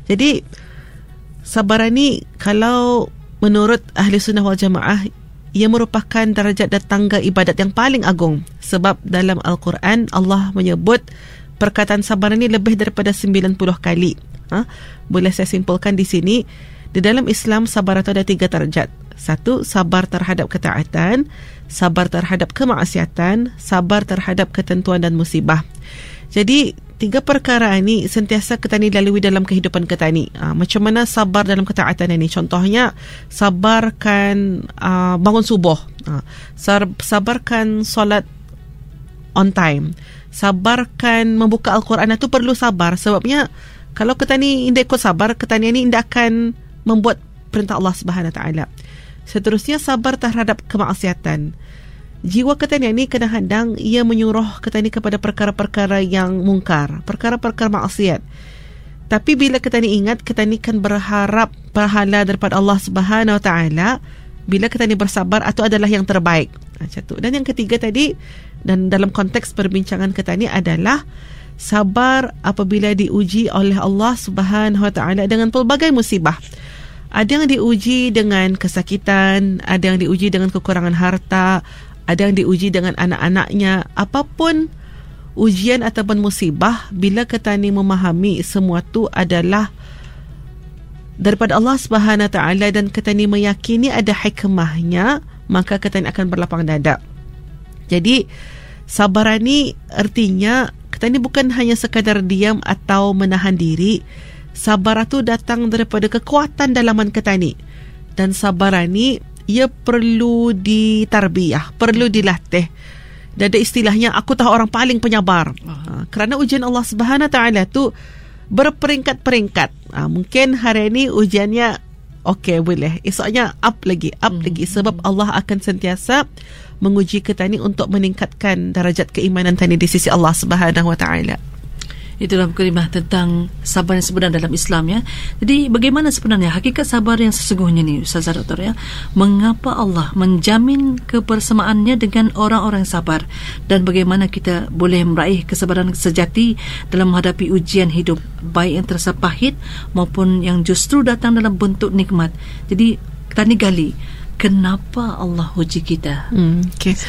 Jadi sabaran ni kalau menurut Ahli Sunnah wal Jamaah, ia merupakan darjat dan tangga ibadat yang paling agung. Sebab dalam Al-Quran Allah menyebut perkataan sabaran ni lebih daripada 90 kali. Boleh saya simpulkan di sini, di dalam Islam sabar itu ada 3 darjat. 1, sabar terhadap ketaatan, sabar terhadap kemaksiatan, sabar terhadap ketentuan dan musibah. Jadi 3 perkara ini sentiasa kita ni lalui dalam kehidupan kita ni. Macam mana sabar dalam ketaatan ini? Contohnya, sabarkan bangun subuh, sabarkan solat on time, sabarkan membuka Al-Quran. Itu perlu sabar. Sebabnya kalau kita ni tidak ikut sabar, kita ni tidak akan membuat perintah Allah Subhanahu Wa Taala. Seterusnya, sabar terhadap kemaksiatan. Jiwa kita ni kadang-kadang ia menyuruh kita ni kepada perkara-perkara yang mungkar, perkara-perkara maksiat. Tapi bila kita ni ingat, kita ni kan berharap pahala daripada Allah Subhanahu Wa Taala. Bila kita ni bersabar, itu adalah yang terbaik. Macam tu. Dan yang ketiga tadi, dan dalam konteks perbincangan kita ni adalah sabar apabila diuji oleh Allah Subhanahu Wa Taala dengan pelbagai musibah. Ada yang diuji dengan kesakitan, ada yang diuji dengan kekurangan harta, ada yang diuji dengan anak-anaknya. Apapun ujian ataupun musibah, bila kita ni memahami semua tu adalah daripada Allah Subhanahu Wa Taala dan kita ni meyakini ada hikmahnya, maka kita ni akan berlapang dada. Jadi sabaran ni artinya kita ni bukan hanya sekadar diam atau menahan diri. Sabar itu datang daripada kekuatan dalaman kita ni. Dan sabaran ni ia perlu ditarbiyah, perlu dilatih. Dan ada istilahnya, aku tahu orang paling penyabar. Kerana ujian Allah Subhanahu Wa Taala tu berperingkat-peringkat. Mungkin hari ini ujiannya okey, boleh. Esoknya up lagi. Sebab Allah akan sentiasa menguji kita ni untuk meningkatkan darjat keimanan tadi di sisi Allah Subhanahu Wa Taala. Itulah kalimah tentang sabar yang sebenar dalam Islam, ya. Jadi bagaimana sebenarnya hakikat sabar yang sesungguhnya ni, Ustazah Doktor, ya? Mengapa Allah menjamin kebersamaannya dengan orang-orang yang sabar, dan bagaimana kita boleh meraih kesabaran sejati dalam menghadapi ujian hidup, baik yang terasa pahit maupun yang justru datang dalam bentuk nikmat. Jadi kita ni gali, kenapa Allah uji kita? Okay.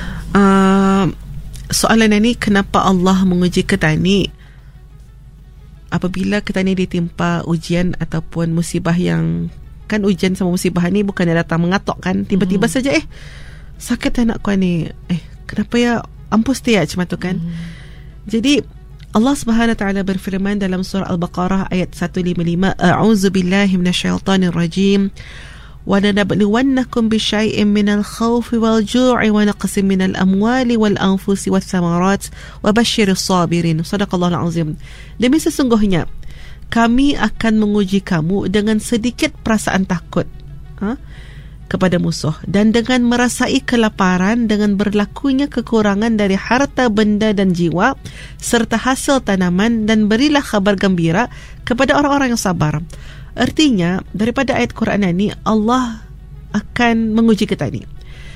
Soalan ini, kenapa Allah menguji kita ni? Apabila kita ni ditimpa ujian ataupun musibah yang, kan ujian sama musibah ni bukan datang mengatok kan, tiba-tiba saja sakit anak kau ni, kenapa ya, ampus dia macam tu kan. Jadi Allah Subhanahu Wa Taala berfirman dalam surah Al-Baqarah ayat 155, a'udzu billahi minasyaitonir rajim, وَلَنَبْلُوَنَّكُمْ بِشَيْءٍ مِّنَ الْخَوْفِ وَالْجُوعِ وَنَقْصٍ مِّنَ الْأَمْوَالِ وَالْأَنفُسِ وَالثَّمَرَاتِ وَبَشِّرِ الصَّابِرِينَ. Sadaqallahul azim. Demi sesungguhnya kami akan menguji kamu dengan sedikit perasaan takut kepada musuh, dan dengan merasai kelaparan, dengan berlakunya kekurangan dari harta benda dan jiwa serta hasil tanaman, dan berilah kabar gembira kepada orang-orang yang sabar. Artinya daripada ayat Quran ini, Allah akan menguji kita ni.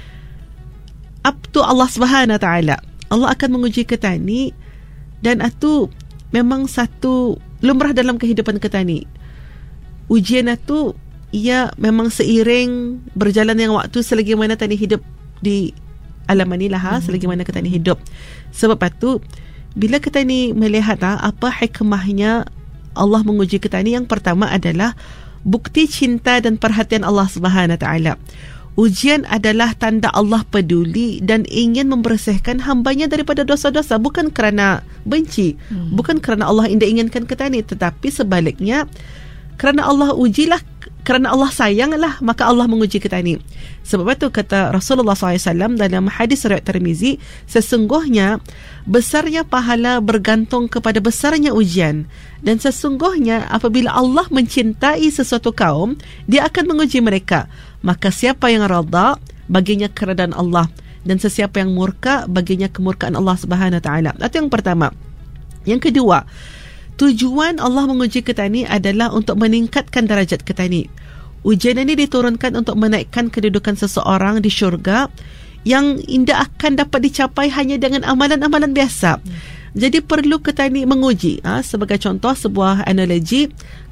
Up to Allah Subhanahu Wa Taala. Allah akan menguji kita ni, dan itu memang satu lumrah dalam kehidupan kita ni. Ujian itu ia memang seiring berjalan yang waktu, selagi mana tadi hidup di alam ni lah, selagi mana kita ni hidup. Sebab itu bila kita ni melihat apa hikmahnya Allah menguji kita ni, yang pertama adalah bukti cinta dan perhatian Allah Subhanahu Wa Taala. Ujian adalah tanda Allah peduli dan ingin membersihkan hambanya daripada dosa-dosa, bukan kerana benci, bukan kerana Allah tidak inginkan kita ni, tetapi sebaliknya kerana Allah ujilah, kerana Allah sayanglah, maka Allah menguji kita ni. Sebab itu kata Rasulullah SAW dalam hadis riwayat Tirmizi, sesungguhnya besarnya pahala bergantung kepada besarnya ujian, dan sesungguhnya apabila Allah mencintai sesuatu kaum, dia akan menguji mereka. Maka siapa yang rada, baginya keredaan Allah, dan sesiapa yang murka, baginya kemurkaan Allah Subhanahu Wa Taala. Itu yang pertama. Yang kedua, tujuan Allah menguji kita ni adalah untuk meningkatkan darjat kita ni. Ujian ini diturunkan untuk menaikkan kedudukan seseorang di syurga, yang tidak akan dapat dicapai hanya dengan amalan-amalan biasa. Jadi perlu kita ni menguji. Sebagai contoh, sebuah analogi,